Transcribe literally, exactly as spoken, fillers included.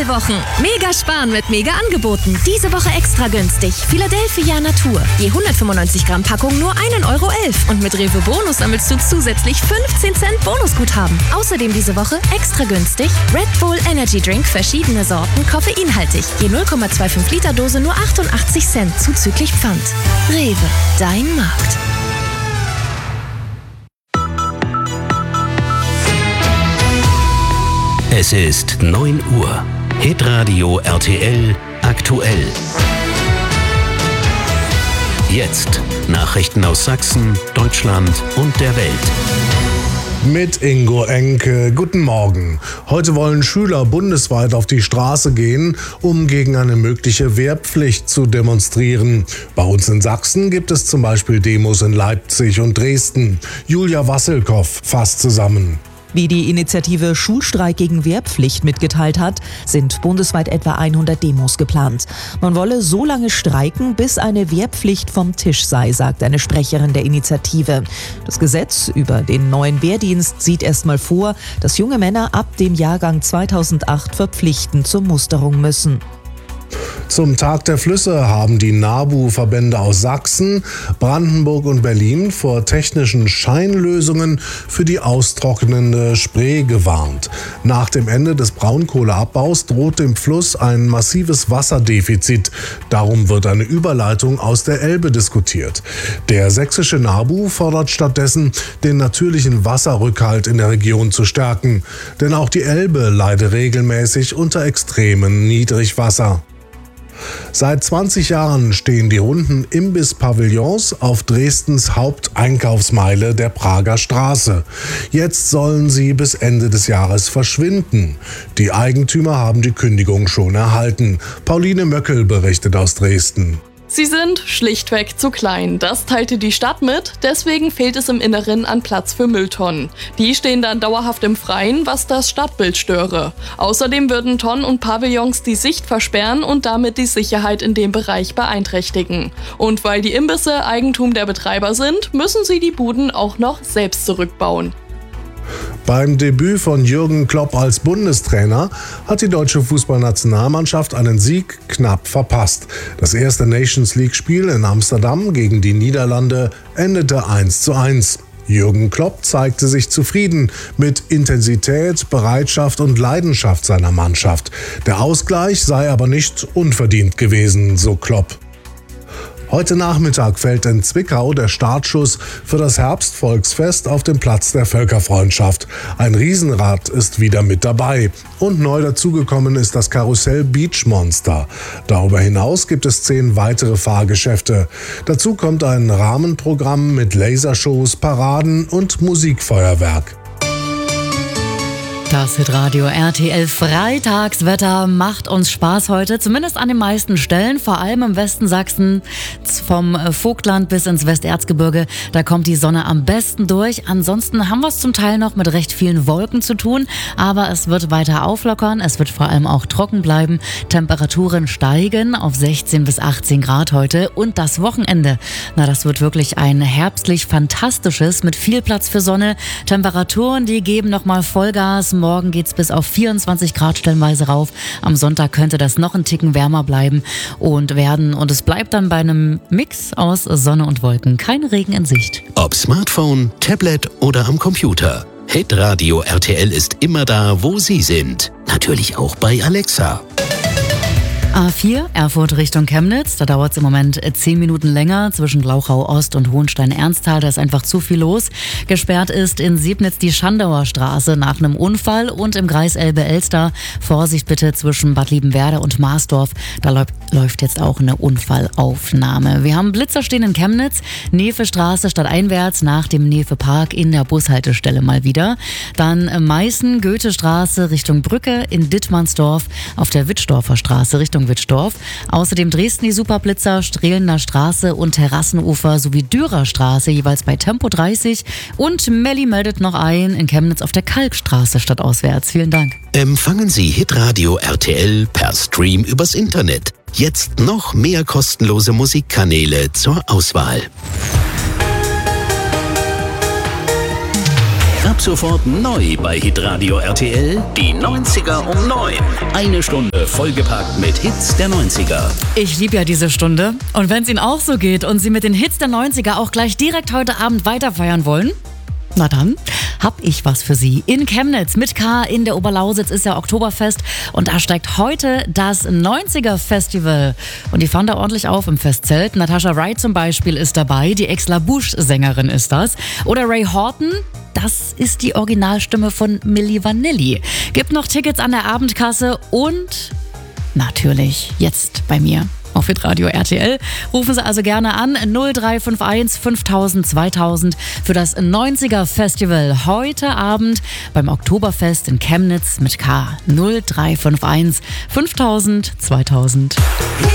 Rewe-Wochen. Mega sparen mit Mega-Angeboten. Diese Woche extra günstig. Philadelphia Natur. Je hundertfünfundneunzig Gramm Packung nur ein Euro elf. Und mit Rewe Bonus sammelst du zusätzlich fünfzehn Cent Bonusguthaben. Außerdem diese Woche extra günstig Red Bull Energy Drink, verschiedene Sorten, koffeinhaltig. Je null Komma fünfundzwanzig Liter Dose nur achtundachtzig Cent zuzüglich Pfand. Rewe, dein Markt. Es ist neun Uhr. Hitradio R T L aktuell. Jetzt Nachrichten aus Sachsen, Deutschland und der Welt. Mit Ingo Enke. Guten Morgen. Heute wollen Schüler bundesweit auf die Straße gehen, um gegen eine mögliche Wehrpflicht zu demonstrieren. Bei uns in Sachsen gibt es zum Beispiel Demos in Leipzig und Dresden. Julia Wasselkow fasst zusammen. Wie die Initiative Schulstreik gegen Wehrpflicht mitgeteilt hat, sind bundesweit etwa hundert Demos geplant. Man wolle so lange streiken, bis eine Wehrpflicht vom Tisch sei, sagt eine Sprecherin der Initiative. Das Gesetz über den neuen Wehrdienst sieht erstmal vor, dass junge Männer ab dem Jahrgang zweitausendacht verpflichtend zur Musterung müssen. Zum Tag der Flüsse haben die NABU-Verbände aus Sachsen, Brandenburg und Berlin vor technischen Scheinlösungen für die austrocknende Spree gewarnt. Nach dem Ende des Braunkohleabbaus droht dem Fluss ein massives Wasserdefizit. Darum wird eine Überleitung aus der Elbe diskutiert. Der sächsische NABU fordert stattdessen, den natürlichen Wasserrückhalt in der Region zu stärken. Denn auch die Elbe leide regelmäßig unter extremem Niedrigwasser. Seit zwanzig Jahren stehen die runden Imbiss-Pavillons auf Dresdens Haupteinkaufsmeile der Prager Straße. Jetzt sollen sie bis Ende des Jahres verschwinden. Die Eigentümer haben die Kündigung schon erhalten. Pauline Möckel berichtet aus Dresden. Sie sind schlichtweg zu klein. Das teilte die Stadt mit, deswegen fehlt es im Inneren an Platz für Mülltonnen. Die stehen dann dauerhaft im Freien, was das Stadtbild störe. Außerdem würden Tonnen und Pavillons die Sicht versperren und damit die Sicherheit in dem Bereich beeinträchtigen. Und weil die Imbisse Eigentum der Betreiber sind, müssen sie die Buden auch noch selbst zurückbauen. Beim Debüt von Jürgen Klopp als Bundestrainer hat die deutsche Fußballnationalmannschaft einen Sieg knapp verpasst. Das erste Nations-League-Spiel in Amsterdam gegen die Niederlande endete eins zu eins. Jürgen Klopp zeigte sich zufrieden mit Intensität, Bereitschaft und Leidenschaft seiner Mannschaft. Der Ausgleich sei aber nicht unverdient gewesen, so Klopp. Heute Nachmittag fällt in Zwickau der Startschuss für das Herbstvolksfest auf dem Platz der Völkerfreundschaft. Ein Riesenrad ist wieder mit dabei. Und neu dazugekommen ist das Karussell Beach Monster. Darüber hinaus gibt es zehn weitere Fahrgeschäfte. Dazu kommt ein Rahmenprogramm mit Lasershows, Paraden und Musikfeuerwerk. Das Hitradio R T L Freitagswetter macht uns Spaß heute, zumindest an den meisten Stellen, vor allem im Westen Sachsen, vom Vogtland bis ins Westerzgebirge. Da kommt die Sonne am besten durch. Ansonsten haben wir es zum Teil noch mit recht vielen Wolken zu tun, aber es wird weiter auflockern. Es wird vor allem auch trocken bleiben. Temperaturen steigen auf sechzehn bis achtzehn Grad heute und das Wochenende. Na, das wird wirklich ein herbstlich fantastisches mit viel Platz für Sonne. Temperaturen, die geben nochmal Vollgas. Morgen geht's bis auf vierundzwanzig Grad stellenweise rauf. Am Sonntag könnte das noch ein Ticken wärmer bleiben und werden. Und es bleibt dann bei einem Mix aus Sonne und Wolken. Kein Regen in Sicht. Ob Smartphone, Tablet oder am Computer. Hitradio R T L ist immer da, wo Sie sind. Natürlich auch bei Alexa. A vier, Erfurt Richtung Chemnitz. Da dauert es im Moment zehn Minuten länger zwischen Glauchau Ost und Hohenstein-Ernsthal. Da ist einfach zu viel los. Gesperrt ist in Siebnitz die Schandauer Straße nach einem Unfall und im Kreis Elbe-Elster. Vorsicht bitte zwischen Bad Liebenwerda und Marsdorf. Da läuft, läuft jetzt auch eine Unfallaufnahme. Wir haben Blitzer stehen in Chemnitz. Nefe-Straße stadteinwärts nach dem Nefe-Park in der Bushaltestelle mal wieder. Dann Meißen, Goethestraße Richtung Brücke in Dittmannsdorf auf der Wittdorfer Straße Richtung Wittdorf. Außerdem Dresden die Superblitzer, Strehlener Straße und Terrassenufer sowie Dürer Straße jeweils bei Tempo dreißig. Und Melli meldet noch ein in Chemnitz auf der Kalkstraße stadtauswärts. Vielen Dank. Empfangen Sie Hitradio R T L per Stream übers Internet. Jetzt noch mehr kostenlose Musikkanäle zur Auswahl. Ab sofort neu bei Hitradio R T L, die neunziger um neun. Eine Stunde vollgepackt mit Hits der neunziger. Ich liebe ja diese Stunde. Und wenn es Ihnen auch so geht und Sie mit den Hits der neunziger auch gleich direkt heute Abend weiterfeiern wollen, na dann hab ich was für Sie. In Chemnitz mit K in der Oberlausitz ist ja Oktoberfest und da steigt heute das neunziger Festival. Und die fahren da ordentlich auf im Festzelt. Natasha Wright zum Beispiel ist dabei, die Ex-LaBouche-Sängerin ist das. Oder Ray Horton, das ist die Originalstimme von Milli Vanilli. Gibt noch Tickets an der Abendkasse und natürlich jetzt bei mir auf Hitradio R T L. Rufen Sie also gerne an null drei fünf eins fünftausend zweitausend für das neunziger Festival heute Abend beim Oktoberfest in Chemnitz mit K. null drei fünf eins fünftausend zweitausend.